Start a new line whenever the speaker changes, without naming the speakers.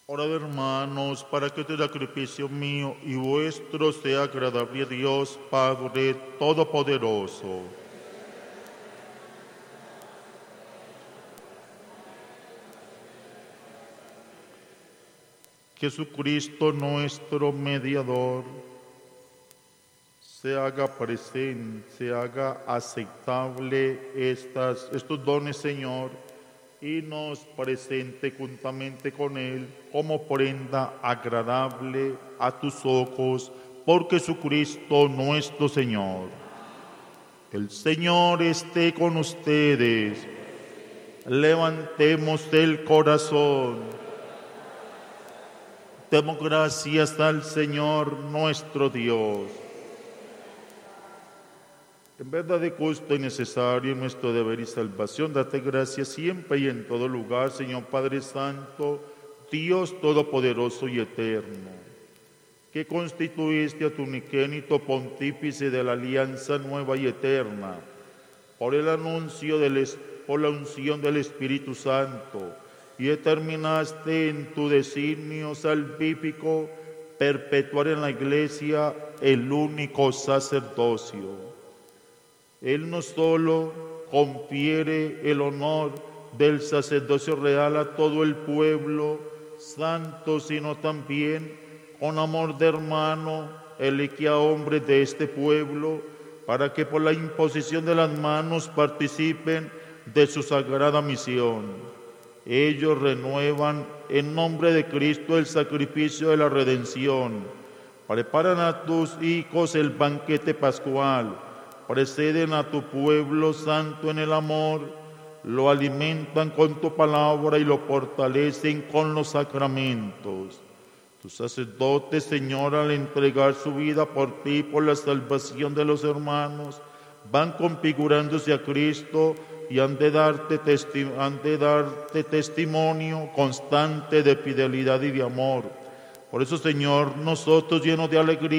Orad, hermanos, para que este sacrificio mío y vuestro sea agradable a Dios Padre Todopoderoso. Jesucristo, nuestro mediador, se haga presente, se haga aceptable estos dones, Señor, y nos presente juntamente con Él como prenda agradable a tus ojos, por Jesucristo nuestro Señor. El Señor esté con ustedes. Levantemos el corazón. Demos gracias al Señor nuestro Dios. En verdad es justo y necesario nuestro deber y salvación, date gracias siempre y en todo lugar, Señor Padre Santo, Dios Todopoderoso y Eterno, que constituiste a tu unigénito pontífice de la alianza nueva y eterna, por la unción del Espíritu Santo, y determinaste en tu designio salvífico perpetuar en la Iglesia el único sacerdocio. Él no solo confiere el honor del sacerdocio real a todo el pueblo santo, sino también, con amor de hermano, elige a hombres de este pueblo para que por la imposición de las manos participen de su sagrada misión. Ellos renuevan en nombre de Cristo el sacrificio de la redención, preparan a tus hijos el banquete pascual, preceden a tu pueblo santo en el amor, lo alimentan con tu palabra y lo fortalecen con los sacramentos. Tus sacerdotes, Señor, al entregar su vida por ti, por la salvación de los hermanos, van configurándose a Cristo y han de darte testimonio constante de fidelidad y de amor. Por eso, Señor, nosotros llenos de alegría,